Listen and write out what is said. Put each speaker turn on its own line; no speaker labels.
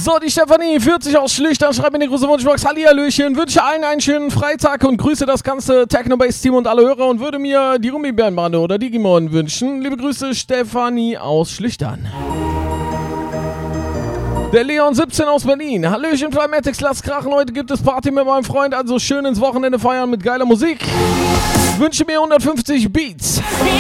So, die Stefanie, 40 aus Schlüchtern, schreibt mir in die große Wunschbox, Hallihallöchen, wünsche allen einen schönen Freitag und grüße das ganze Techno-Bass-Team und alle Hörer und würde mir die Gummibärenbande oder Digimon wünschen. Liebe Grüße, Stefanie aus Schlüchtern. Der Leon 17 aus Berlin. Hallöchen, Flymatics, lasst krachen. Heute gibt es Party mit meinem Freund, also schön ins Wochenende feiern mit geiler Musik. Wünsche mir 150 Beats.